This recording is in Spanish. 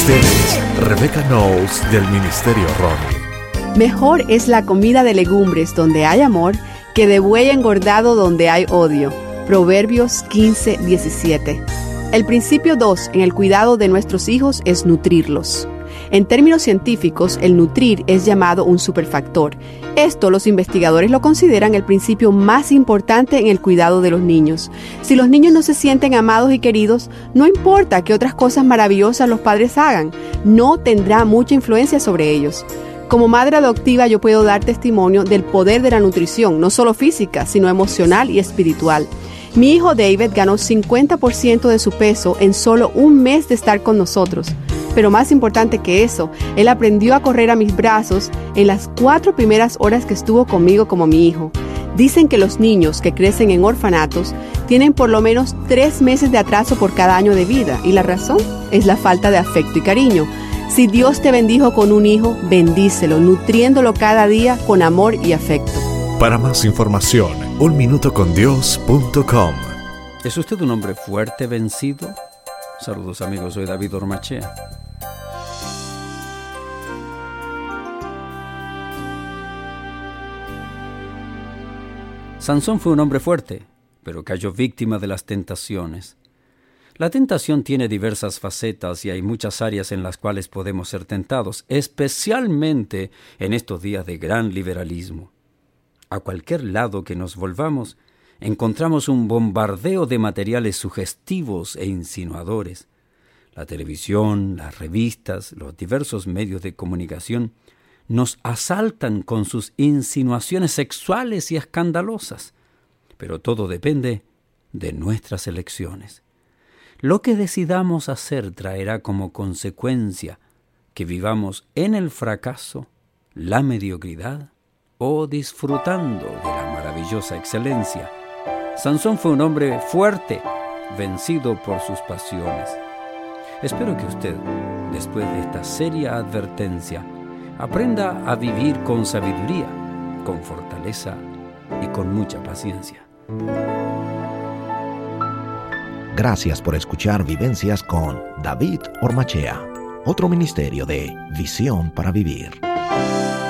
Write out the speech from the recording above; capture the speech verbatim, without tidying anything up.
ustedes, Rebecca Knowles del Ministerio Ronnie. Mejor es la comida de legumbres donde hay amor que de buey engordado donde hay odio. Proverbios quince, diecisiete. El principio dos en el cuidado de nuestros hijos es nutrirlos. En términos científicos, el nutrir es llamado un superfactor. Esto los investigadores lo consideran el principio más importante en el cuidado de los niños. Si los niños no se sienten amados y queridos, no importa qué otras cosas maravillosas los padres hagan, no tendrá mucha influencia sobre ellos. Como madre adoptiva yo puedo dar testimonio del poder de la nutrición, no solo física, sino emocional y espiritual. Mi hijo David ganó cincuenta por ciento de su peso en solo un mes de estar con nosotros. Pero más importante que eso, él aprendió a correr a mis brazos en las cuatro primeras horas que estuvo conmigo como mi hijo. Dicen que los niños que crecen en orfanatos tienen por lo menos tres meses de atraso por cada año de vida, y la razón es la falta de afecto y cariño. Si Dios te bendijo con un hijo, bendícelo, nutriéndolo cada día con amor y afecto. Para más información, un minuto con dios punto com. ¿Es usted un hombre fuerte, vencido? Saludos amigos, soy David Ormachea. Sansón fue un hombre fuerte, pero cayó víctima de las tentaciones. La tentación tiene diversas facetas y hay muchas áreas en las cuales podemos ser tentados, especialmente en estos días de gran liberalismo. A cualquier lado que nos volvamos, encontramos un bombardeo de materiales sugestivos e insinuadores. La televisión, las revistas, los diversos medios de comunicación nos asaltan con sus insinuaciones sexuales y escandalosas. Pero todo depende de nuestras elecciones. Lo que decidamos hacer traerá como consecuencia que vivamos en el fracaso, la mediocridad o disfrutando de la maravillosa excelencia. Sansón fue un hombre fuerte, vencido por sus pasiones. Espero que usted, después de esta seria advertencia, aprenda a vivir con sabiduría, con fortaleza y con mucha paciencia. Gracias por escuchar Vivencias con David Ormachea, otro ministerio de Visión para Vivir.